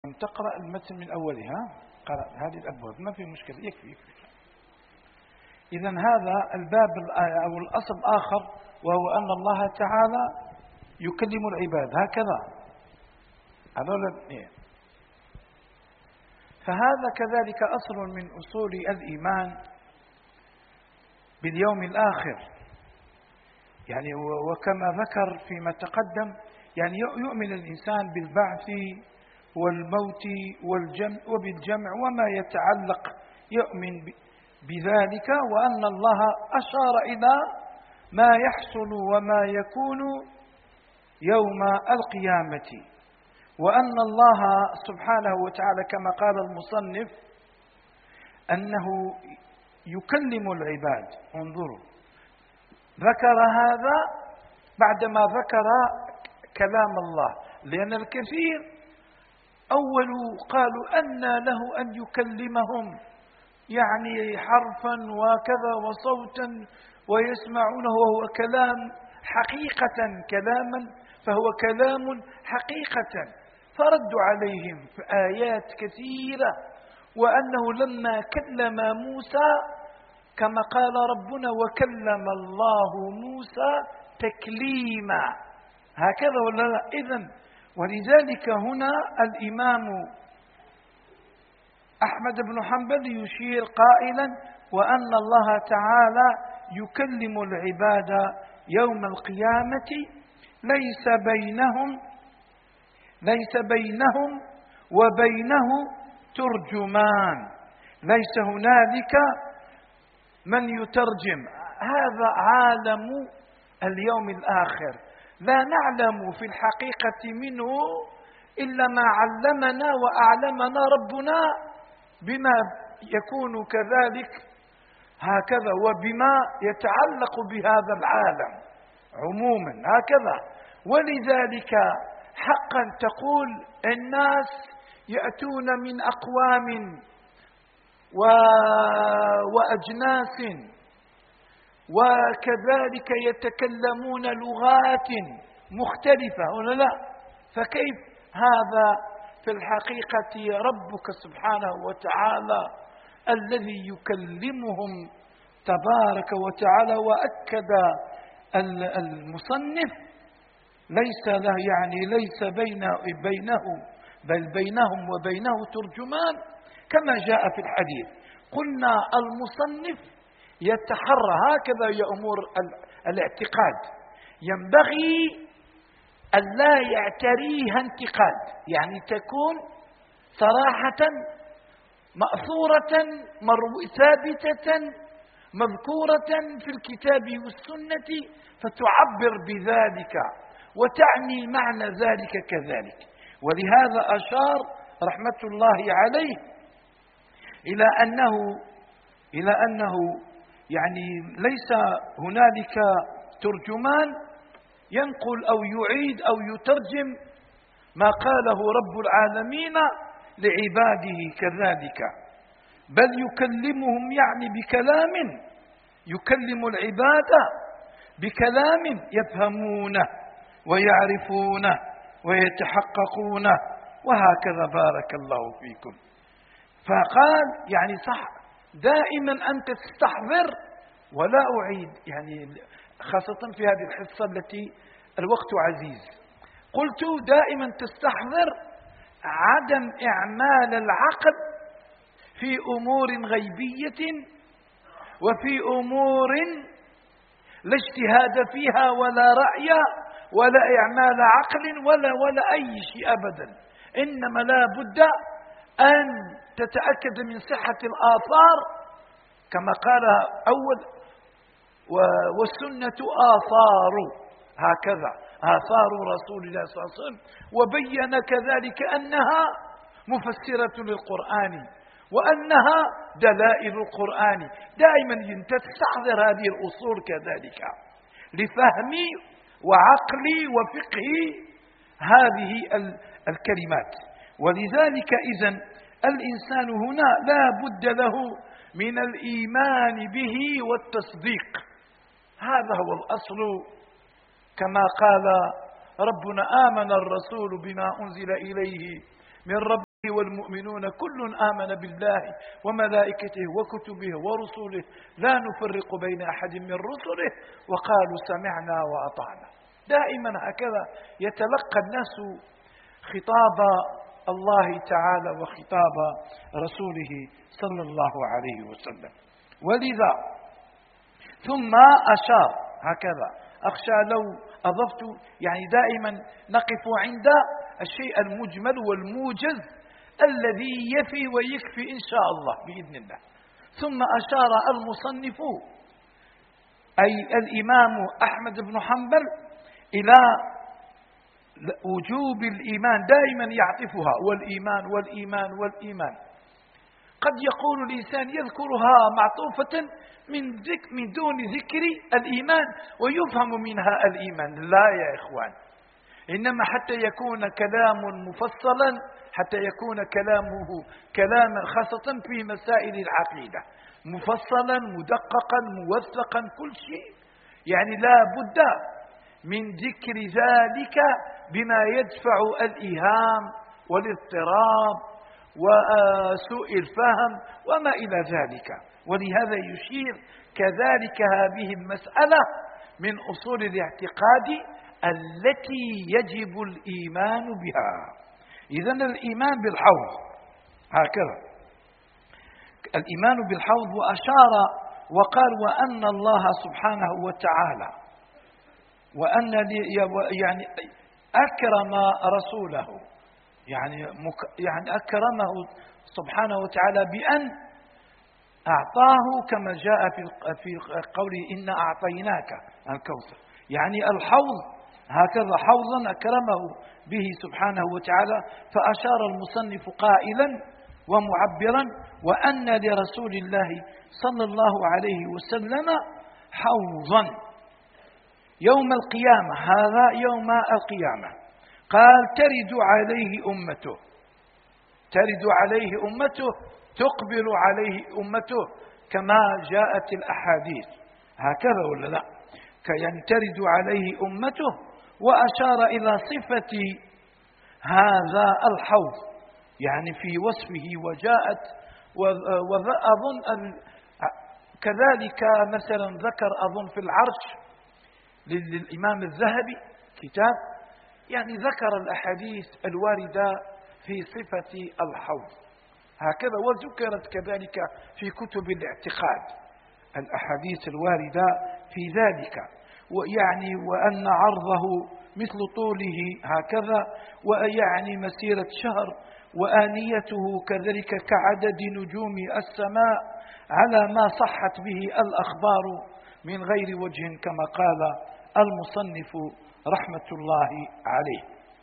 تقرأ المتن من أولها، قرأ هذه الأبواب ما في مشكلة، يكفي. إذن هذا الباب أو الأصل آخر، وهو أن الله تعالى يكلم العباد هكذا. فهذا كذلك أصل من أصول الإيمان باليوم الآخر، يعني وكما ذكر فيما تقدم، يعني يؤمن الإنسان بالبعث والموت وبالجمع وما يتعلق، يؤمن بذلك، وأن الله أشار إلى ما يحصل وما يكون يوم القيامة، وأن الله سبحانه وتعالى كما قال المصنف أنه يكلم العباد. انظروا، ذكر هذا بعدما ذكر كلام الله، لأن الكثير أول قالوا أن له أن يكلمهم، يعني حرفا وكذا وصوتا ويسمعونه، وهو كلام حقيقة، فهو كلام حقيقة. فردوا عليهم في آيات كثيرة، وأنه لما كلم موسى كما قال ربنا وكلم الله موسى تكليما، هكذا ولا لا؟ إذن ولذلك هنا الإمام أحمد بن حنبل يشير قائلا وأن الله تعالى يكلم العباد يوم القيامة ليس بينهم وبينه ترجمان، ليس هنالك من يترجم. هذا عالم اليوم الآخر، لا نعلم في الحقيقة منه إلا ما علمنا وأعلمنا ربنا بما يكون كذلك هكذا، وبما يتعلق بهذا العالم عموما هكذا. ولذلك حقا تقول الناس يأتون من أقوام وأجناس، وكذلك يتكلمون لغات مختلفة ولا لا؟ فكيف هذا في الحقيقة ربك سبحانه وتعالى الذي يكلمهم تبارك وتعالى. وأكد المصنف ليس له، يعني ليس بينه بل بينهم وبينه ترجمان كما جاء في الحديث. قلنا المصنف يتحرى هكذا يا أمور الاعتقاد، ينبغي أن لا يعتريها انتقاد، يعني تكون صراحة مأثورة ثابتة مذكورة في الكتاب والسنة، فتعبر بذلك وتعني معنى ذلك كذلك. ولهذا أشار رحمة الله عليه إلى أنه يعني ليس هنالك ترجمان ينقل أو يعيد أو يترجم ما قاله رب العالمين لعباده كذلك، بل يكلمهم يعني بكلام، يكلم العباد بكلام يفهمونه ويعرفونه ويتحققونه، وهكذا بارك الله فيكم. فقال يعني صح دائما أنت تستحضر، ولا أعيد يعني خاصة في هذه الحصة التي الوقت عزيز، قلت دائما تستحضر عدم إعمال العقل في أمور غيبية وفي أمور لا اجتهاد فيها ولا رأي ولا إعمال عقل ولا أي شيء أبدا، إنما لا بد أن تتأكد من صحة الآثار كما قال أول والسنة آثار، هكذا آثار رسول الله صلى الله عليه وسلم، وبين كذلك أنها مفسرة للقرآن وأنها دلائل القرآن. دائما تستحضر هذه الأصول كذلك لفهم وعقل وفقه هذه الكلمات. ولذلك إذن الإنسان هنا لا بد له من الإيمان به والتصديق، هذا هو الأصل. كما قال ربنا آمن الرسول بما أنزل إليه من ربه والمؤمنون كل آمن بالله وملائكته وكتبه ورسله لا نفرق بين أحد من رسله وقالوا سمعنا وأطعنا. دائما هكذا يتلقى الناس خطاب الله تعالى وخطاب رسوله صلى الله عليه وسلم. ولذا ثم أشار هكذا، أخشى لو أضفت يعني دائما نقف عند الشيء المجمل والموجز الذي يفي ويكفي إن شاء الله بإذن الله. ثم أشار المصنف أي الإمام أحمد بن حنبل إلى وجوب الإيمان، دائما يعطفها والإيمان والإيمان والإيمان. قد يقول الإنسان يذكرها معطوفة من دون ذكر الإيمان ويفهم منها الإيمان. لا يا إخوان، إنما حتى يكون كلام مفصلا، حتى يكون كلامه كلاما خاصة في مسائل العقيدة مفصلا مدققا موثقا كل شيء، يعني لا بد من ذكر ذلك بما يدفع الإيهام والاضطراب وسوء الفهم وما إلى ذلك. ولهذا يشير كذلك هذه المسألة من أصول الاعتقاد التي يجب الإيمان بها. إذن الإيمان بالحوض هكذا، الإيمان بالحوض. وأشار وقال وأن الله سبحانه وتعالى وأن يعني أكرم رسوله، يعني أكرمه سبحانه وتعالى بأن أعطاه كما جاء في قوله إنا أعطيناك الكوثر، يعني الحوض هكذا حوضا أكرمه به سبحانه وتعالى. فأشار المصنف قائلا ومعبرا وأن لرسول الله صلى الله عليه وسلم حوضا يوم القيامة، هذا يوم القيامة. قال ترد عليه أمته، ترد عليه أمته، تقبل عليه أمته كما جاءت الأحاديث هكذا ولا لا؟ يعني ترد عليه أمته. وأشار إلى صفة هذا الحوض يعني في وصفه وجاءت، وأظن كذلك مثلا ذكر أظن في العرش للإمام الذهبي كتاب يعني ذكر الأحاديث الواردة في صفة الحوض هكذا، وذكرت كذلك في كتب الاعتقاد الأحاديث الواردة في ذلك، ويعني وأن عرضه مثل طوله هكذا، ويعني مسيرة شهر، وآنيته كذلك كعدد نجوم السماء على ما صحت به الأخبار من غير وجه كما قال المصنف رحمة الله عليه.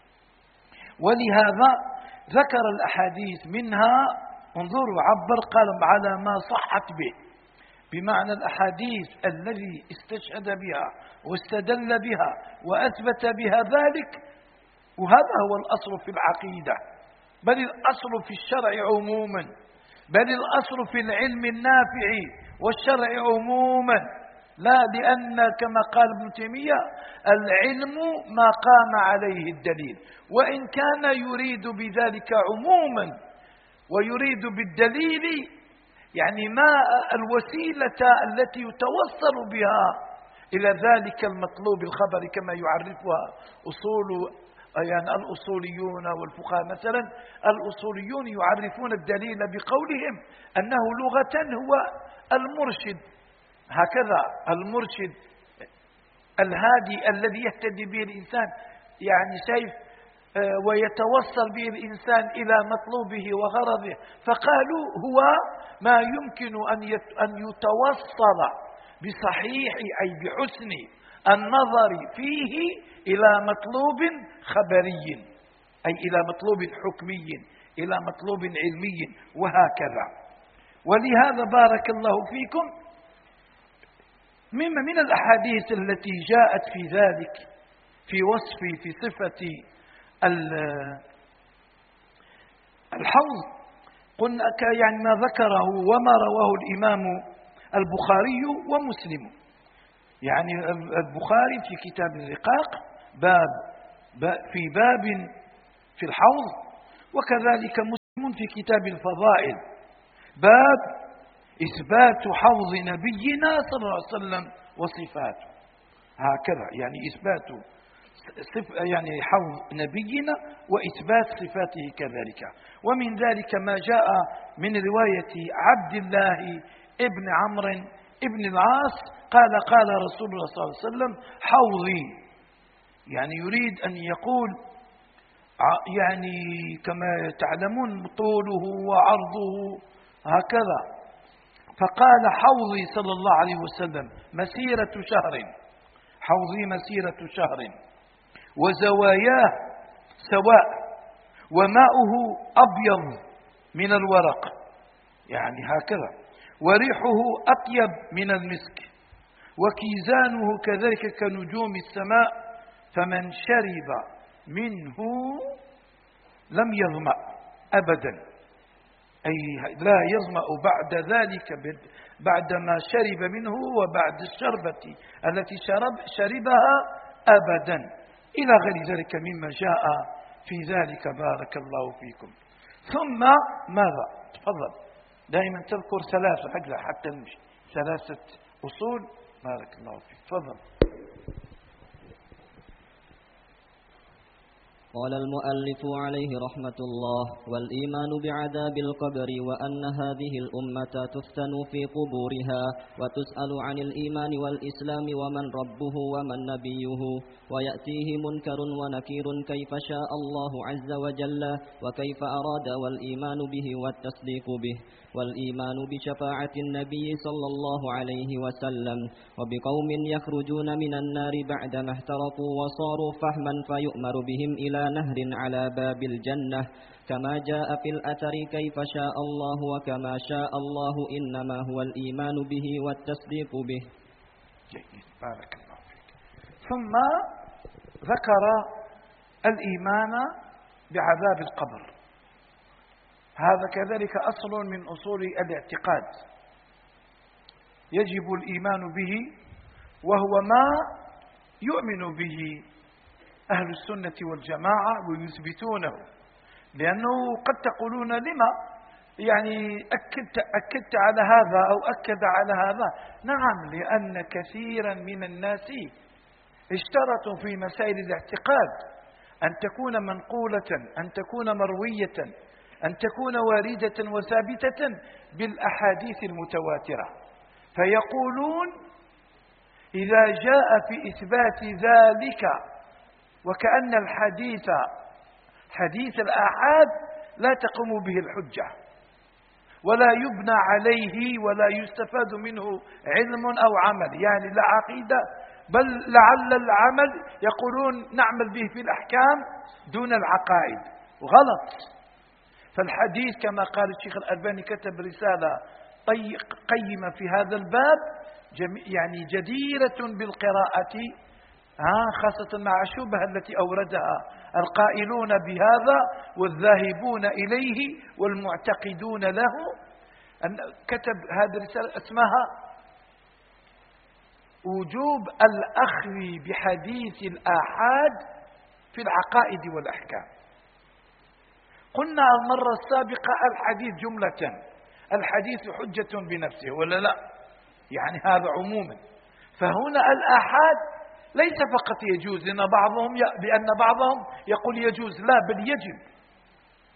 ولهذا ذكر الأحاديث منها، انظروا عبر قال على ما صحت به، بمعنى الأحاديث الذي استشهد بها واستدل بها وأثبت بها ذلك. وهذا هو الأصل في العقيدة، بل الأصل في الشرع عموما، بل الأصل في العلم النافع والشرع عموما. لا، لأن كما قال ابن تيمية العلم ما قام عليه الدليل، وإن كان يريد بذلك عموما ويريد بالدليل يعني ما الوسيلة التي يتوصل بها إلى ذلك المطلوب الخبر كما يعرفها يعني الأصوليون والفقهاء. مثلا الأصوليون يعرفون الدليل بقولهم أنه لغة هو المرشد، هكذا المرشد الهادي الذي يهتدي به الإنسان، يعني سيف ويتوصل به الإنسان إلى مطلوبه وغرضه. فقالوا هو ما يمكن أن يتوصل بصحيح أي بحسن النظر فيه إلى مطلوب خبري، أي إلى مطلوب حكمي، إلى مطلوب علمي وهكذا. ولهذا بارك الله فيكم من الأحاديث التي جاءت في ذلك في وصف في صفة الحوض قلنا يعني ما ذكره وما رواه الإمام البخاري ومسلم. يعني البخاري في كتاب الرقاق في باب في الحوض، وكذلك يكون في كتاب الفضائل باب إثبات حوض نبينا صلى الله عليه وسلم وصفاته، هكذا يعني إثبات يعني حوض نبينا وإثبات صفاته كذلك. ومن ذلك ما جاء من رواية عبد الله ابن عمرو ابن العاص قال قال رسول الله صلى الله عليه وسلم حوضي، يعني يريد أن يقول يعني كما تعلمون طوله وعرضه هكذا، فقال حوضي صلى الله عليه وسلم مسيرة شهر، حوضي مسيرة شهر وزواياه سواء وماؤه أبيض من الورق، يعني هكذا، وريحه أطيب من المسك وكيزانه كذلك كنجوم السماء، فمن شرب منه لم يظمأ أبدا، أي لا يظمأ بعد ذلك بعدما شرب منه وبعد الشربة التي شربها أبدا، إلى غير ذلك مما جاء في ذلك. بارك الله فيكم. ثم ماذا؟ تفضل، دائما تذكر ثلاثة حتى نمشي، ثلاثة أصول. بارك الله فيك، تفضل. قال المؤلف عليه رحمة الله: والإيمان بعذاب القبر وأن هذه الأمة تفتن في قبورها وتسأل عن الإيمان والإسلام ومن ربه ومن نبيه، ويأتيه منكر ونكير كيف شاء الله عز وجل وكيف أراد، والإيمان به والتصديق به، والإيمان بشفاعة النبي صلى الله عليه وسلم، وبقوم يخرجون من النار بعدما احترقوا وصاروا فحما فيؤمر بهم إلى نهر على باب الجنة، كما جاء في الأثر كيف شاء الله وكما شاء الله، إنما هو الإيمان به والتصديق به. جيد، بارك الله فيك. ثم ذكر الإيمان بعذاب القبر، هذا كذلك أصل من أصول الاعتقاد، يجب الإيمان به، وهو ما يؤمن به أهل السنة والجماعة ويثبتونه، لأنه قد تقولون لما يعني أكدت على هذا أو أكد على هذا. نعم، لأن كثيرا من الناس اشترطوا في مسائل الاعتقاد أن تكون منقولة، أن تكون مروية، أن تكون واردة وثابتة بالأحاديث المتواترة، فيقولون إذا جاء في إثبات ذلك وكأن الحديث حديث الآحاد لا تقوم به الحجة ولا يبنى عليه ولا يستفاد منه علم أو عمل، يعني لا عقيدة، بل لعل العمل يقولون نعمل به في الأحكام دون العقائد، غلط. فالحديث كما قال الشيخ الألباني كتب رسالة قيمة في هذا الباب، يعني جديرة بالقراءة، خاصة مع الشبهة التي أوردها القائلون بهذا والذاهبون إليه والمعتقدون له. كتب هذه الرسالة اسمها وجوب الأخذ بحديث الآحاد في العقائد والأحكام. قلنا المرة السابقة الحديث جملة، الحديث حجة بنفسه ولا لا؟ يعني هذا عموما. فهنا الآحاد ليس فقط يجوز، لأن بعضهم يقول يجوز، لا، بل يجب.